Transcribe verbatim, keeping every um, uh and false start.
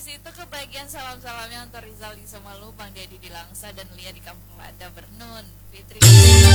habis itu kebagian salam-salamnya untuk Rizal di Somalu, Bang Dedi di Langsa, dan Lia di Kampung Lada Bernun. Fitri